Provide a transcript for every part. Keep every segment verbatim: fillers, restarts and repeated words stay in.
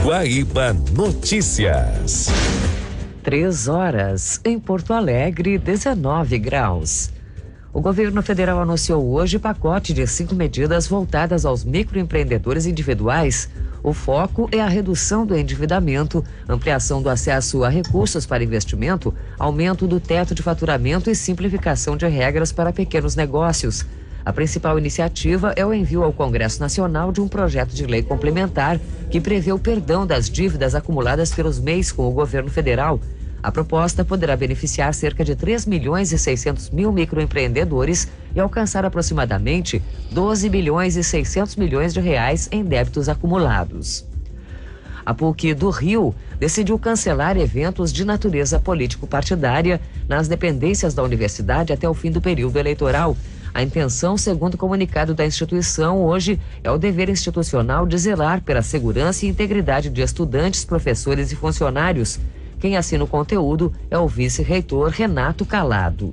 Guaíba Notícias. Três horas em Porto Alegre, dezenove graus. O governo federal anunciou hoje pacote de cinco medidas voltadas aos microempreendedores individuais. O foco é a redução do endividamento, ampliação do acesso a recursos para investimento, aumento do teto de faturamento e simplificação de regras para pequenos negócios. A principal iniciativa é o envio ao Congresso Nacional de um projeto de lei complementar que prevê o perdão das dívidas acumuladas pelos M E Is com o governo federal. A proposta poderá beneficiar cerca de três milhões e seiscentos mil microempreendedores e alcançar aproximadamente doze bilhões e seiscentos milhões de reais em débitos acumulados. A PUC do Rio decidiu cancelar eventos de natureza político-partidária nas dependências da universidade até o fim do período eleitoral. A intenção, segundo o comunicado da instituição, hoje é o dever institucional de zelar pela segurança e integridade de estudantes, professores e funcionários. Quem assina o conteúdo é o vice-reitor Renato Calado.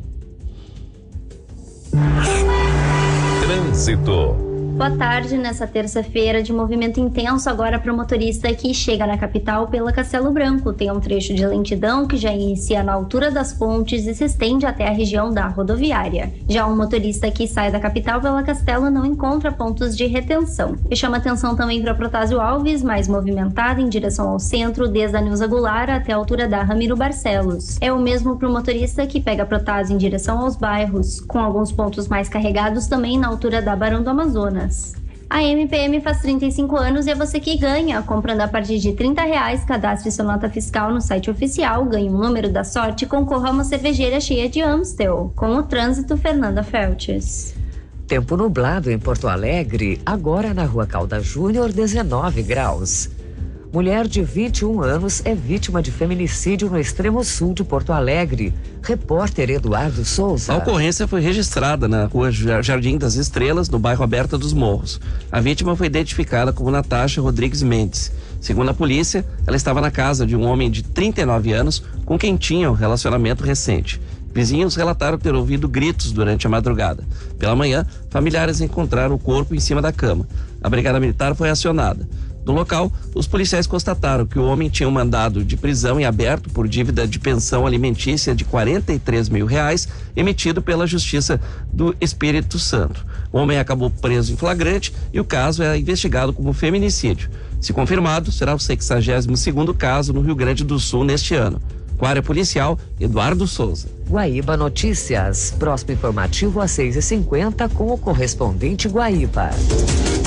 Trânsito. Boa tarde, nessa terça-feira de movimento intenso agora para o motorista que chega na capital pela Castelo Branco. Tem um trecho de lentidão que já inicia na altura das pontes e se estende até a região da rodoviária. Já um motorista que sai da capital pela Castelo não encontra pontos de retenção. E chama atenção também para Protásio Alves, mais movimentada em direção ao centro, desde a Nilza Goulart até a altura da Ramiro Barcelos. É o mesmo para o motorista que pega Protásio em direção aos bairros, com alguns pontos mais carregados também na altura da Barão do Amazonas. A M P M faz trinta e cinco anos e é você que ganha. Comprando a partir de trinta reais, cadastre sua nota fiscal no site oficial, ganhe um número da sorte e concorra a uma cervejeira cheia de Amstel. Com o trânsito, Fernanda Feltes. Tempo nublado em Porto Alegre, agora na Rua Caldas Júnior, dezenove graus. Mulher de vinte e um anos é vítima de feminicídio no extremo sul de Porto Alegre. Repórter Eduardo Souza. A ocorrência foi registrada na Rua Jardim das Estrelas, no bairro Aberta dos Morros. A vítima foi identificada como Natasha Rodrigues Mendes. Segundo a polícia, ela estava na casa de um homem de trinta e nove anos com quem tinha um relacionamento recente. Vizinhos relataram ter ouvido gritos durante a madrugada. Pela manhã, familiares encontraram o corpo em cima da cama. A Brigada Militar foi acionada. No local, os policiais constataram que o homem tinha um mandado de prisão em aberto por dívida de pensão alimentícia de quarenta e três mil reais, emitido pela Justiça do Espírito Santo. O homem acabou preso em flagrante e o caso é investigado como feminicídio. Se confirmado, será o sexagésimo segundo caso no Rio Grande do Sul neste ano. Com a área policial, Eduardo Souza. Guaíba Notícias. Próximo informativo às seis e cinquenta com o correspondente Guaíba.